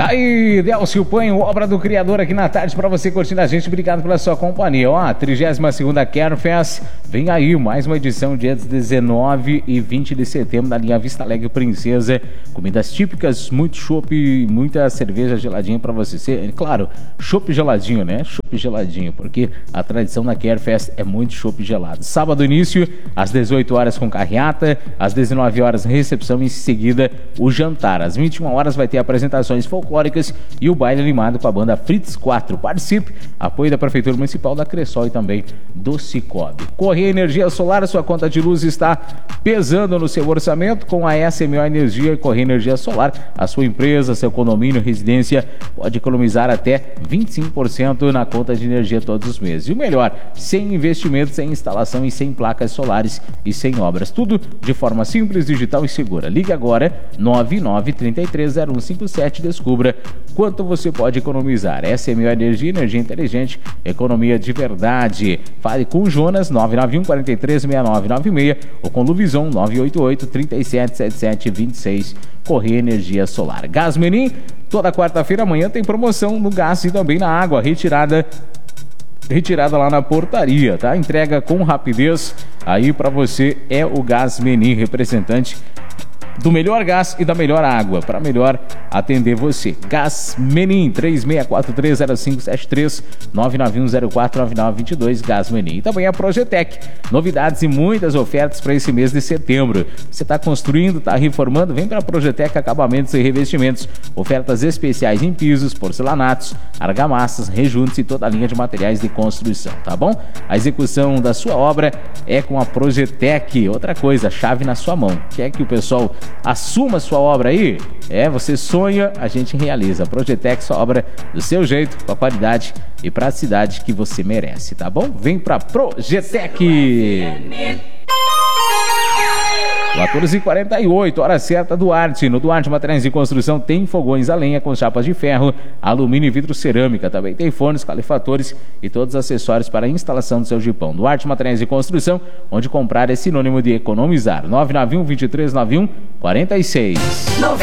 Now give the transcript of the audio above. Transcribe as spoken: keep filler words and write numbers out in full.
Tá aí, Delcio Panho, obra do criador aqui na tarde pra você curtindo a gente. Obrigado pela sua companhia. Ó, trigésima segunda Carefest, vem aí mais uma edição dias dezenove e vinte de setembro na linha Vista Alegre Princesa. Comidas típicas, muito chopp, muita cerveja geladinha pra você. Cê, claro, chopp geladinho, né? Chopp geladinho, porque a tradição da Carefest é muito chopp gelado. Sábado início, às dezoito horas com carreata, às dezenove horas recepção e em seguida o jantar. Às vinte e uma horas vai ter apresentações folclóricas e o baile animado com a banda Fritz quatro. Participe, apoio da Prefeitura Municipal da Cressol e também do Cicobi. Correia Energia Solar, sua conta de luz está pesando no seu orçamento. Com a S M O Energia e Correia Energia Solar, a sua empresa, seu condomínio, residência pode economizar até vinte e cinco por cento na conta de energia todos os meses. E o melhor, sem investimento, sem instalação e sem placas solares e sem obras. Tudo de forma simples, digital e segura. Ligue agora nove nove três três zero um cinco sete. Descubra quanto você pode economizar. S M O Energia, energia inteligente, economia de verdade. Fale com o Jonas, nove nove um quatro três seis nove nove seis, ou com Luvison, nove oito oito três sete sete sete dois seis. Correia Energia Solar. Gás Menin, toda quarta-feira amanhã tem promoção no gás e também na água. Retirada retirada lá na portaria, tá? Entrega com rapidez aí pra você. É o Gás Menin, representante do melhor gás e da melhor água, para melhor atender você. Gás Menin, três seis quatro três zero cinco sete três, nove nove um zero quatro nove nove dois dois, Gás Menin. E também a Projetec, novidades e muitas ofertas para esse mês de setembro. Você está construindo, está reformando, vem para a Projetec Acabamentos e Revestimentos. Ofertas especiais em pisos, porcelanatos, argamassas, rejuntos e toda a linha de materiais de construção, tá bom? A execução da sua obra é com a Projetec. Outra coisa, chave na sua mão. Quer que o pessoal assuma sua obra aí? É, você sonha, a gente realiza. Projetec, sua obra do seu jeito, com a qualidade e praticidade que você merece, tá bom? Vem pra Projetec! quatorze e quarenta e oito, hora certa, Duarte. No Duarte Materiais de Construção tem fogões a lenha com chapas de ferro, alumínio e vidro cerâmica. Também tem fornos, calefatores e todos os acessórios para a instalação do seu jipão. Duarte Materiais de Construção, onde comprar é sinônimo de economizar. nove nove um dois três nove um quatro seis.